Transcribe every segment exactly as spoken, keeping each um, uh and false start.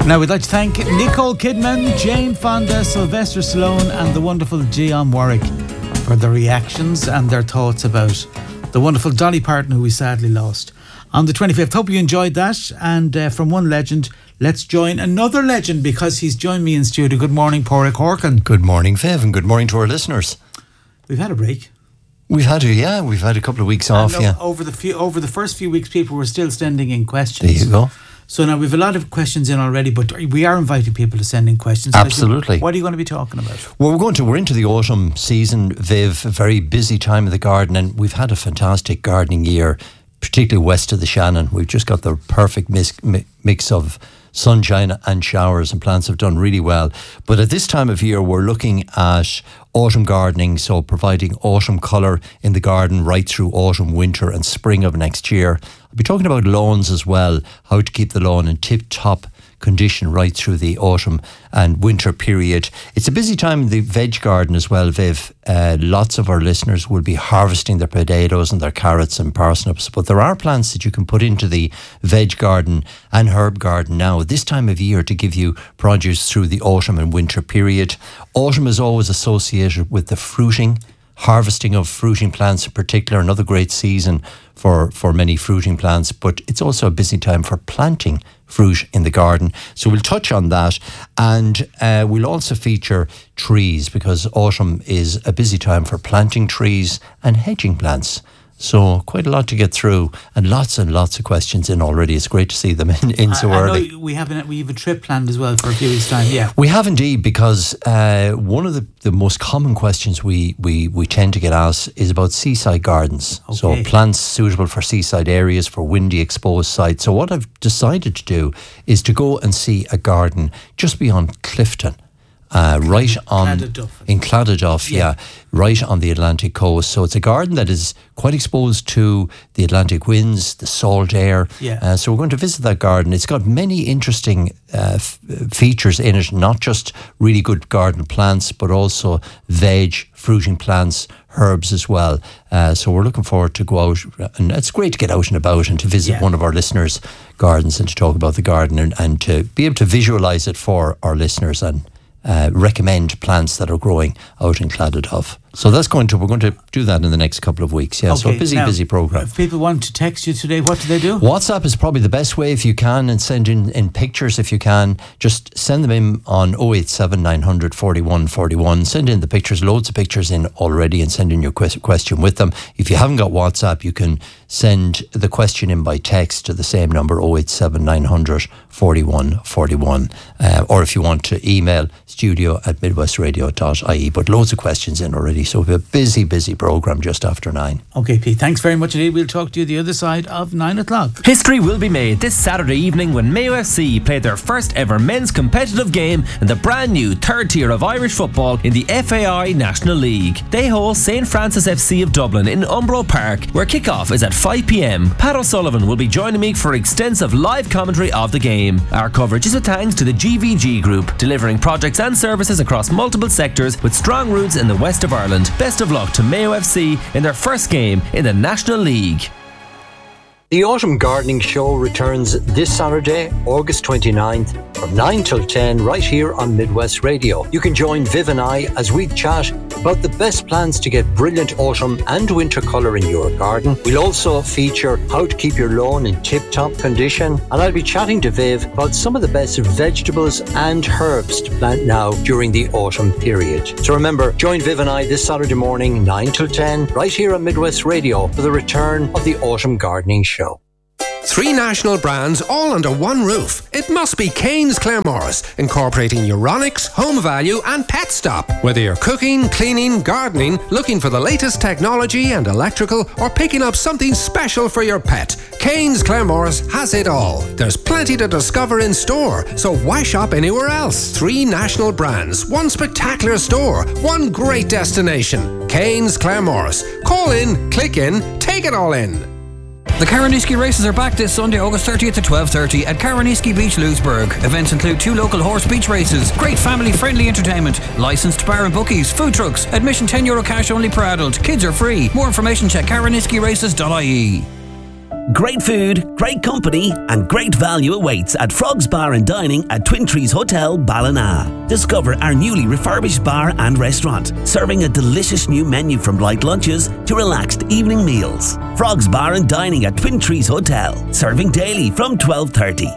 Now we'd like to thank Nicole Kidman, Jane Fonda, Sylvester Stallone and the wonderful Dionne Warwick for their reactions and their thoughts about the wonderful Dolly Parton, who we sadly lost on the twenty-fifth. Hope you enjoyed that. And uh, from one legend, let's join another legend, because he's joined me in studio. Good morning, Pádraig Horkan. Good morning, Viv, and good morning to our listeners. We've had a break. We've had to, yeah, we've had a couple of weeks off, and yeah. Over the few, over the first few weeks, people were still sending in questions. There you go. So now we've a lot of questions in already, but we are inviting people to send in questions. Absolutely. What are you going to be talking about? Well, we're going to, we're into the autumn season, Viv, a very busy time of the garden, and we've had a fantastic gardening year, particularly west of the Shannon. We've just got the perfect mix, mix of sunshine and showers, and plants have done really well. But at this time of year, we're looking at autumn gardening, so providing autumn colour in the garden right through autumn, winter and spring of next year. I'll be talking about lawns as well, how to keep the lawn in tip-top condition right through the autumn and winter period. It's a busy time in the veg garden as well, Viv. Uh, lots of our listeners will be harvesting their potatoes and their carrots and parsnips, but there are plants that you can put into the veg garden and herb garden now this time of year to give you produce through the autumn and winter period. Autumn is always associated with the fruiting, harvesting of fruiting plants in particular, another great season for, for many fruiting plants, but it's also a busy time for planting fruit in the garden. So we'll touch on that, and uh, we'll also feature trees, because autumn is a busy time for planting trees and hedging plants. So quite a lot to get through, and lots and lots of questions in already. It's great to see them in, in so I, I early. Know we have an, we have a trip planned as well for a few weeks' time. Yeah, we have indeed, because uh, one of the, the most common questions we, we, we tend to get asked is about seaside gardens. Okay. So plants suitable for seaside areas, for windy exposed sites. So what I've decided to do is to go and see a garden just beyond Clifton. Uh, right on Claddaduff. in Claddaduff, yeah. yeah, right on the Atlantic coast. So it's a garden that is quite exposed to the Atlantic winds, the salt air. Yeah. Uh, so we're going to visit that garden. It's got many interesting uh, f- features in it, not just really good garden plants, but also veg, fruiting plants, herbs as well. Uh, so we're looking forward to go out, and it's great to get out and about and to visit yeah. one of our listeners' gardens and to talk about the garden, and, and to be able to visualise it for our listeners and Uh, recommend plants that are growing out in Claddaduff. So that's going to, we're going to do that in the next couple of weeks. Yeah, okay. So a busy, now, busy program. If people want to text you today, what do they do? WhatsApp is probably the best way if you can, and send in, in pictures if you can. Just send them in on oh eight seven, nine hundred, forty-one forty-one. Send in the pictures, loads of pictures in already, and send in your que- question with them. If you haven't got WhatsApp, you can send the question in by text to the same number, oh eight seven, nine hundred, forty-one forty-one. Uh, or if you want to email, studio at midwestradio dot I E. But loads of questions in already. So we have a busy, busy programme just after nine. Okay, Pete, thanks very much indeed. We'll talk to you the other side of nine o'clock. History will be made this Saturday evening when Mayo F C played their first ever men's competitive game in the brand new third tier of Irish football in the F A I National League. They host Saint Francis F C of Dublin in Umbro Park, where kick-off is at five p.m. Pat O'Sullivan will be joining me for extensive live commentary of the game. Our coverage is a thanks to the G V G Group, delivering projects and services across multiple sectors with strong roots in the west of Ireland. Best of luck to Mayo F C in their first game in the National League. The Autumn Gardening Show returns this Saturday, August twenty-ninth, from nine till ten, right here on Midwest Radio. You can join Viv and I as we chat about the best plans to get brilliant autumn and winter colour in your garden. We'll also feature how to keep your lawn in tip-top condition, and I'll be chatting to Viv about some of the best vegetables and herbs to plant now during the autumn period. So remember, join Viv and I this Saturday morning, nine till ten, right here on Midwest Radio for the return of the Autumn Gardening Show. Three national brands all under one roof. It must be Kane's Claremorris, incorporating Euronics, Home Value and Pet Stop. Whether you're cooking, cleaning, gardening, looking for the latest technology and electrical, or picking up something special for your pet, Kane's Claremorris has it all. There's plenty to discover in store, so why shop anywhere else? Three national brands, one spectacular store, one great destination. Kane's Claremorris. Call in, click in, take it all in. The Caraniski races are back this Sunday, August thirtieth at twelve thirty at Caraniski Beach, Lewisburg. Events include two local horse beach races, great family-friendly entertainment, licensed bar and bookies, food trucks, admission ten euro cash only per adult, kids are free. More information check caraniski races dot I E. Great food, great company and great value awaits at Frogs Bar and Dining at Twin Trees Hotel, Ballina. Discover our newly refurbished bar and restaurant, serving a delicious new menu from light lunches to relaxed evening meals. Frogs Bar and Dining at Twin Trees Hotel, serving daily from twelve thirty.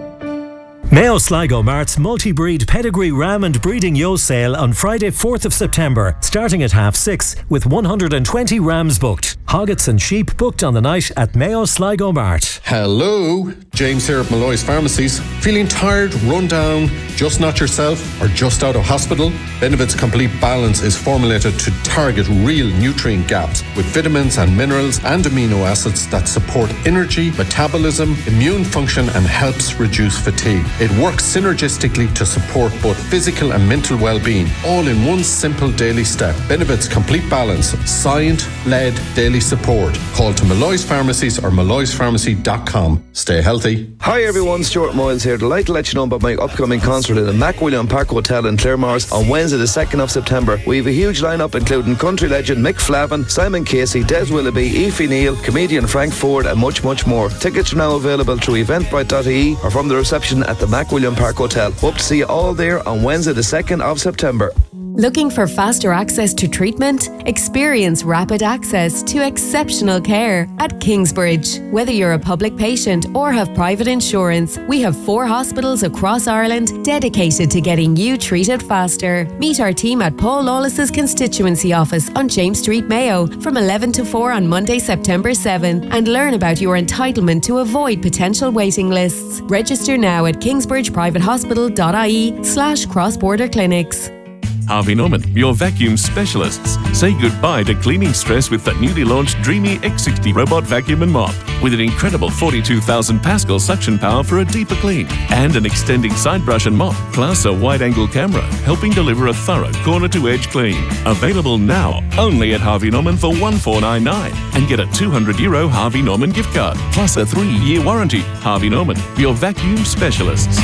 Mayo Sligo Mart's multi-breed pedigree ram and breeding ewe sale on Friday fourth of September, starting at half six, with one hundred twenty rams booked. Hoggets and sheep booked on the night at Mayo Sligo Mart. Hello, James here at Malloy's Pharmacies. Feeling tired, run down, just not yourself, or just out of hospital? Benefit's Complete Balance is formulated to target real nutrient gaps with vitamins and minerals and amino acids that support energy, metabolism, immune function and helps reduce fatigue. It works synergistically to support both physical and mental well-being, all in one simple daily step. Benefit's Complete Balance, science-led daily support. Call to Malloy's Pharmacies or malloys pharmacy dot com. Stay healthy. Hi everyone, Stuart Moyles here. Delighted to let you know about my upcoming concert in the MacWilliam Park Hotel in Claremorris on Wednesday the second of September. We have a huge lineup including country legend Mick Flavin, Simon Casey, Des Willoughby, Aoife Neal, comedian Frank Ford and much much more. Tickets are now available through eventbrite dot I E or from the reception at the MacWilliam Park Hotel. Hope to see you all there on Wednesday the second of September. Looking for faster access to treatment? Experience rapid access to exceptional care at Kingsbridge. Whether you're a public patient or have private insurance, we have four hospitals across Ireland dedicated to getting you treated faster. Meet our team at Paul Lawless's constituency office on James Street, Mayo from eleven to four on Monday, September seventh and learn about your entitlement to avoid potential waiting lists. Register now at kingsbridgeprivatehospital dot I E slash cross-border clinics. Harvey Norman, your vacuum specialists. Say goodbye to cleaning stress with the newly launched Dreamy X sixty robot vacuum and mop. With an incredible forty-two thousand Pascal suction power for a deeper clean. And an extending side brush and mop, plus a wide-angle camera, helping deliver a thorough corner-to-edge clean. Available now, only at Harvey Norman for one four nine nine. And get a two hundred euro Harvey Norman gift card, plus a three-year warranty. Harvey Norman, your vacuum specialists.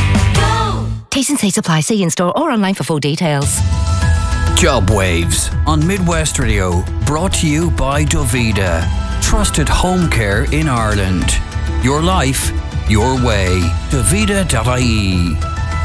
T's and C's apply. See in-store or online for full details. Job Waves on Midwest Radio, brought to you by Dovida. Trusted home care in Ireland. Your life, your way. Dovida dot I E.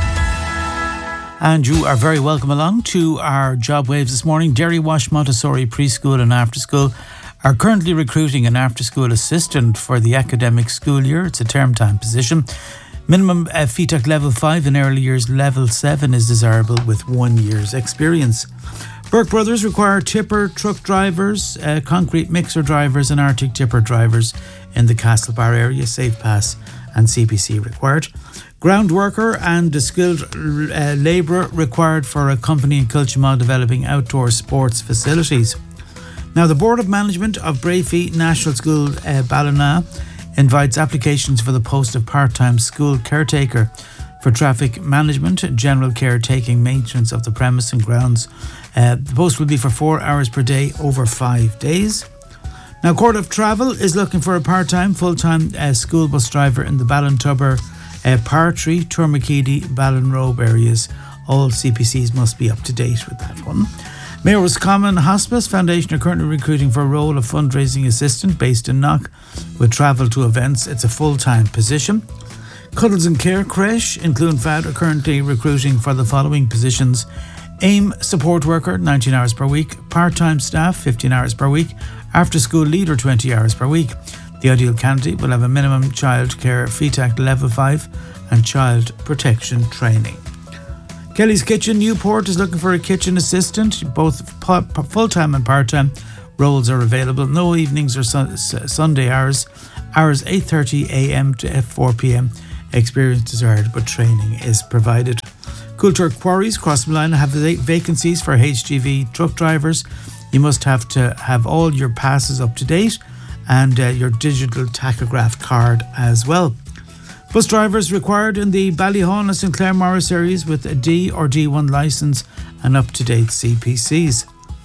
And you are very welcome along to our Job Waves this morning. Derry Wash Montessori Preschool and After School are currently recruiting an after-school assistant for the academic school year. It's a term time position. Minimum uh, F E T A C level five and early years level seven is desirable with one year's experience. Burke Brothers require tipper truck drivers, uh, concrete mixer drivers and Arctic tipper drivers in the Castlebar area. Safe Pass and C P C required. Ground worker and a skilled uh, labourer required for a company in Kiltimagh developing outdoor sports facilities. Now, the Board of Management of Brayfee National School uh, Ballina invites applications for the post of part-time school caretaker for traffic management, general caretaking, maintenance of the premise and grounds. Uh, the post will be for four hours per day over five days. Now, Court of Travel is looking for a part-time, full-time uh, school bus driver in the Ballintubber, uh, Partry, Turmakeedy, Ballinrobe areas. All C P Cs must be up to date with that one. Mayo Roscommon Hospice Foundation are currently recruiting for a role of fundraising assistant based in Knock with travel to events. It's a full-time position. Cuddles and Care Creche in Cloonfad are currently recruiting for the following positions: AIM support worker, nineteen hours per week; part-time staff, fifteen hours per week; after-school leader, twenty hours per week. The ideal candidate will have a minimum child care F E T A C level five and child protection training. Kelly's Kitchen Newport is looking for a kitchen assistant. Both full-time and part-time roles are available. No evenings or su- Sunday hours. Hours eight thirty a.m. to four p.m. Experience desired, but training is provided. Coulter Quarries, Crossmline, have vacancies for H G V truck drivers. You must have to have all your passes up to date and uh, your digital tachograph card as well. Bus drivers required in the Ballyhonus and Claremorris areas with a D or D one licence and up-to-date C P Cs.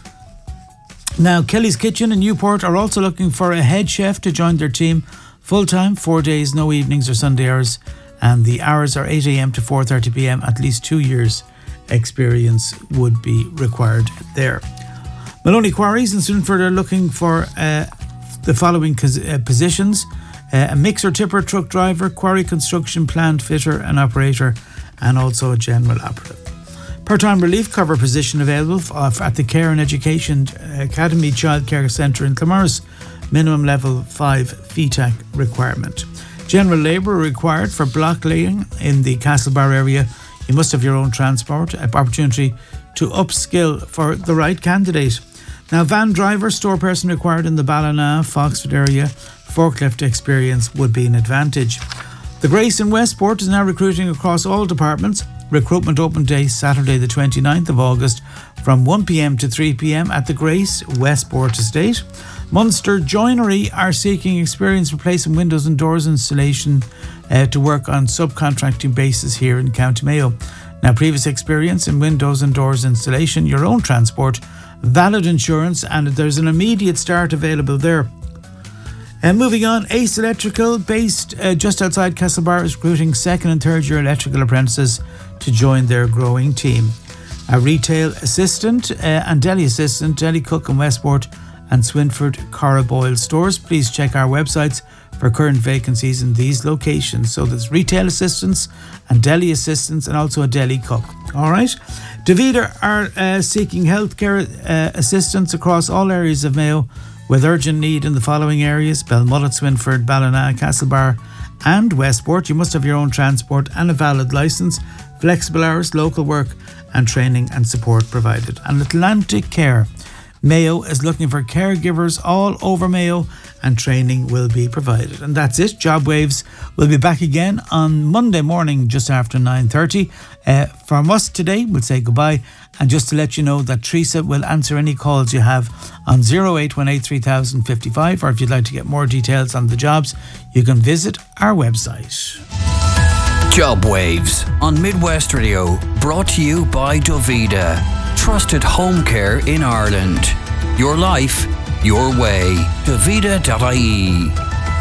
Now, Kelly's Kitchen in Newport are also looking for a head chef to join their team full-time, four days, no evenings or Sunday hours, and the hours are eight a.m. to four thirty p.m. At least two years experience would be required there. Maloney Quarries in Swinford are looking for uh, the following cos- uh, positions. uh, a mixer tipper truck driver, quarry construction plant fitter and operator, and also a general operative. Part-time relief cover position available at the Care and Education Academy Childcare Centre in Claremorris. Minimum level five F E T A C requirement. General labour required for block laying in the Castlebar area. You must have your own transport. Opportunity to upskill for the right candidate. Now, van driver, store person required in the Ballina, Foxford area. Forklift experience would be an advantage. The Grace in Westport is now recruiting across all departments. Recruitment open day Saturday the twenty-ninth of August from one p.m. to three p.m. at the Grace, Westport Estate. Munster Joinery are seeking experience replacing windows and doors installation uh, to work on subcontracting basis here in County Mayo. Now, previous experience in windows and doors installation, your own transport, valid insurance, and there's an immediate start available there. And moving on, Ace Electrical, based uh, just outside Castlebar, is recruiting second and third year electrical apprentices to join their growing team. A retail assistant uh, and deli assistant, deli cook in Westport and Swinford Cora Boyle stores. Please check our websites for current vacancies in these locations. So there's retail assistants and deli assistants and also a deli cook. All right. Davida are uh, seeking healthcare uh, assistants across all areas of Mayo with urgent need in the following areas: Belmullet, Swinford, Ballina, Castlebar and Westport. You must have your own transport and a valid licence. Flexible hours, local work and training and support provided. And Atlantic Care Mayo is looking for caregivers all over Mayo, and training will be provided. And that's it. Job Waves will be back again on Monday morning just after nine thirty. Uh, from us today, we'll say goodbye. And just to let you know that Teresa will answer any calls you have on oh eight one eight three thousand fifty-five, or if you'd like to get more details on the jobs, you can visit our website. Job Waves on Midwest Radio, brought to you by Davida. Trusted home care in Ireland. Your life, your way. Davida dot I E.